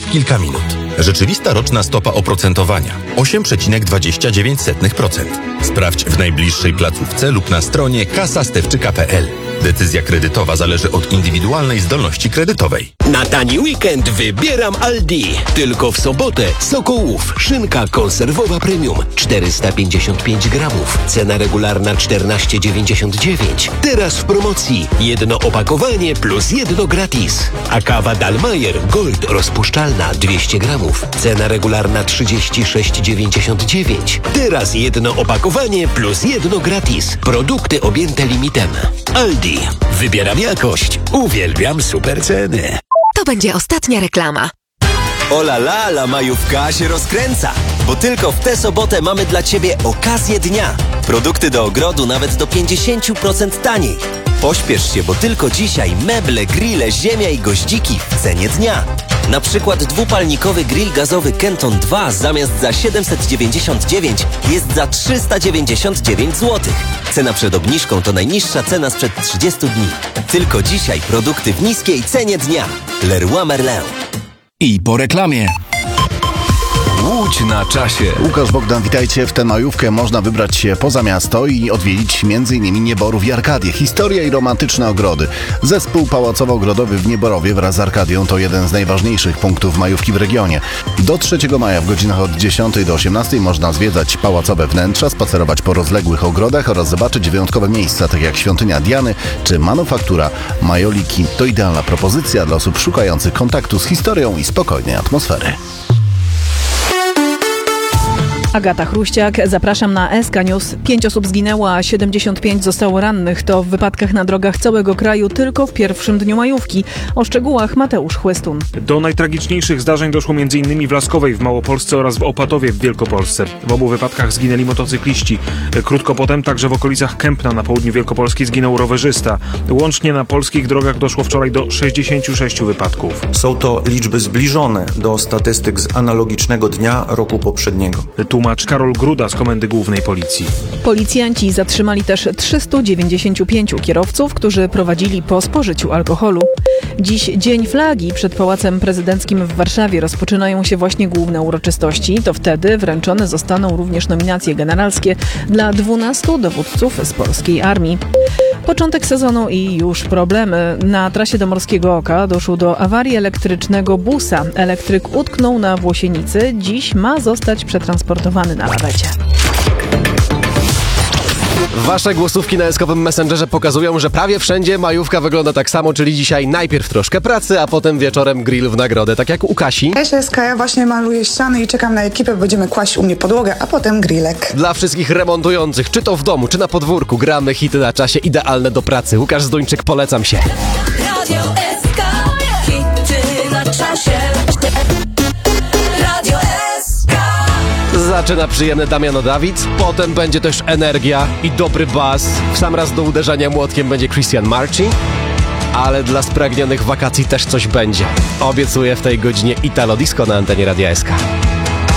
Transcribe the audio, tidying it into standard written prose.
kilka minut. Rzeczywista roczna stopa oprocentowania 8,29%. Sprawdź w najbliższej placówce lub na stronie kasastewczyka.pl. Decyzja kredytowa zależy od indywidualnej zdolności kredytowej. Na tani weekend wybieram Aldi. Tylko w sobotę Sokołów. Szynka konserwowa premium 455 gramów. Cena regularna 14,99. Teraz w promocji jedno opakowanie plus jedno gratis. A kawa Dalmayer Gold rozpuszczalna 200 gramów. Cena regularna 36,99. Teraz jedno opakowanie plus jedno gratis. Produkty objęte limitem. Aldi. Wybieram jakość. Uwielbiam super ceny. To będzie ostatnia reklama. Ola la majówka się rozkręca, bo tylko w tę sobotę mamy dla Ciebie okazję dnia. Produkty do ogrodu nawet do 50% taniej. Pośpiesz się, bo tylko dzisiaj meble, grille, ziemia i goździki w cenie dnia. Na przykład dwupalnikowy grill gazowy Kenton 2 zamiast za 799 jest za 399 zł. Cena przed obniżką to najniższa cena sprzed 30 dni. Tylko dzisiaj produkty w niskiej cenie dnia. Leroy Merlin. I po reklamie. Łódź na czasie. Łukasz Bogdan, witajcie. W tę majówkę można wybrać się poza miasto i odwiedzić m.in. Nieborów i Arkadię. Historia i romantyczne ogrody. Zespół pałacowo-ogrodowy w Nieborowie wraz z Arkadią to jeden z najważniejszych punktów majówki w regionie. Do 3 maja w godzinach od 10 do 18 można zwiedzać pałacowe wnętrza, spacerować po rozległych ogrodach oraz zobaczyć wyjątkowe miejsca, tak jak świątynia Diany czy manufaktura Majoliki. To idealna propozycja dla osób szukających kontaktu z historią i spokojnej atmosfery. Agata Chruściak, zapraszam na SK News. 5 osób zginęło, a 75 zostało rannych. To w wypadkach na drogach całego kraju tylko w pierwszym dniu majówki. O szczegółach Mateusz Chłystun. Do najtragiczniejszych zdarzeń doszło m.in. w Laskowej w Małopolsce oraz w Opatowie w Wielkopolsce. W obu wypadkach zginęli motocykliści. Krótko potem także w okolicach Kępna na południu Wielkopolski zginął rowerzysta. Łącznie na polskich drogach doszło wczoraj do 66 wypadków. Są to liczby zbliżone do statystyk z analogicznego dnia roku poprzedniego. Tłumacz Karol Gruda z Komendy Głównej Policji. Policjanci zatrzymali też 395 kierowców, którzy prowadzili po spożyciu alkoholu. Dziś Dzień Flagi. Przed Pałacem Prezydenckim w Warszawie rozpoczynają się właśnie główne uroczystości. To wtedy wręczone zostaną również nominacje generalskie dla 12 dowódców z polskiej armii. Początek sezonu i już problemy. Na trasie do Morskiego Oka doszło do awarii elektrycznego busa. Elektryk utknął na Włosienicy. Dziś ma zostać przetransportowany na lawecie. Wasze głosówki na eskowym Messengerze pokazują, że prawie wszędzie majówka wygląda tak samo, czyli dzisiaj najpierw troszkę pracy, a potem wieczorem grill w nagrodę, tak jak u Kasi. Cześć SK, ja właśnie maluję ściany i czekam na ekipę, będziemy kłaść u mnie podłogę, a potem grillek. Dla wszystkich remontujących, czy to w domu, czy na podwórku, gramy hity na czasie idealne do pracy. Łukasz Zduńczyk, polecam się. Radio SK, hity na czasie. Radio SK. Zaczyna przyjemny Damiano David, potem będzie też energia i dobry bas. W sam raz do uderzenia młotkiem będzie Christian Marchi, ale dla spragnionych wakacji też coś będzie. Obiecuję w tej godzinie Italo Disco na antenie Radia SK.